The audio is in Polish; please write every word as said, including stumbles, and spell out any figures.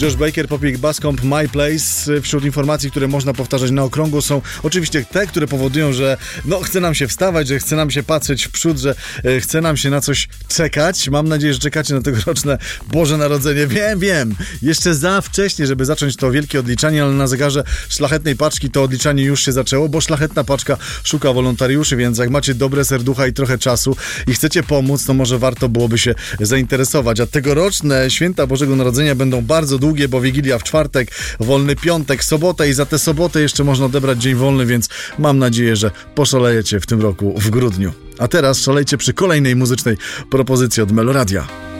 Josh Baker, Popik Bascomb, My Place. Wśród informacji, które można powtarzać na okrągło, są oczywiście te, które powodują, że no, chce nam się wstawać, że chce nam się patrzeć w przód, że e, chce nam się na coś czekać. Mam nadzieję, że czekacie na tegoroczne Boże Narodzenie. Wiem, wiem, jeszcze za wcześnie, żeby zacząć to wielkie odliczanie, ale na zegarze Szlachetnej Paczki to odliczanie już się zaczęło, bo Szlachetna Paczka szuka wolontariuszy, więc jak macie dobre serducha i trochę czasu i chcecie pomóc, to może warto byłoby się zainteresować. A tegoroczne święta Bożego Narodzenia będą bardzo długie, bo Wigilia w czwartek, wolny piątek, sobotę i za tę sobotę jeszcze można odebrać dzień wolny, więc mam nadzieję, że poszalejecie w tym roku w grudniu. A teraz szalejcie przy kolejnej muzycznej propozycji od Meloradia.